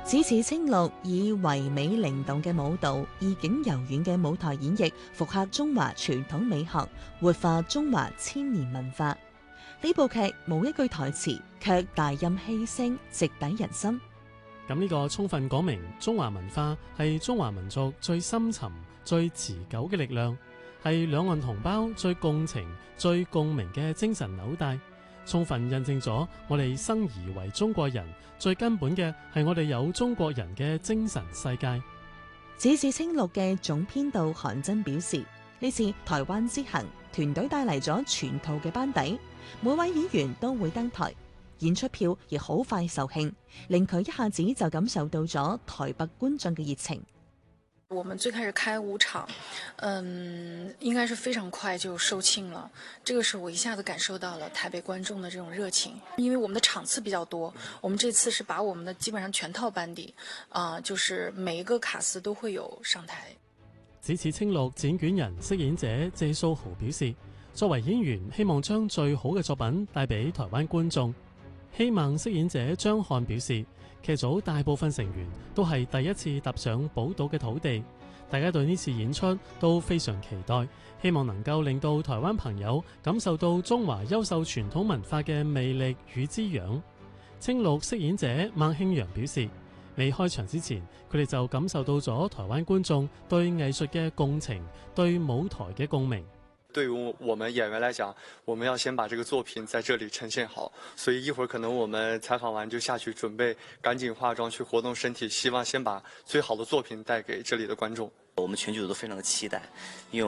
只似青綠以唯美靈動嘅舞蹈、意境柔軟嘅舞台演繹，復刻中華傳統美學，活化中華千年文化。呢部劇冇一句台詞，卻大音希聲，直抵人心。 咁呢個充分講明中華文化係中華民族最深沉、最持久嘅力量，係兩岸同胞最共情、最共鳴嘅精神紐帶。充分印證咗我哋生而為中國人，最根本嘅係我哋有中國人嘅精神世界。 只是青綠嘅總編導韓真表示，呢次台灣之行，團隊帶嚟咗全套嘅班底，每位演員都會登台，演出票亦好快售罄，令佢一下子就感受到咗台北觀眾嘅熱情。 我們最開始開5場，應該是非常快就售罄了。這個是我一下子感受到了台北觀眾的這種熱情，因為我們的場次比較多，我們這次是把我們的基本上全套班底，就是每一個卡司都會有上台。 只似青綠剪卷人飾演者謝素豪表示，作為演員，希望將最好嘅作品帶俾台灣觀眾。希望飾演者張翰表示，劇組大部分成員都係第一次踏上寶島嘅土地，大家對呢次演出都非常期待，希望能夠令到台灣朋友感受到中華優秀傳統文化嘅魅力與滋養。青綠飾演者孟慶陽表示，未開場之前，佢哋就感受到咗台灣觀眾對藝術嘅共情，對舞台嘅共鳴。 對於我們演員來講，我們要先把這個作品在這裡呈現好，所以一會兒可能我們採訪完就下去準備，趕緊化妝去活動身體，希望先把最好的作品帶給這裡的觀眾。 我們全劇組都非常的期待，因為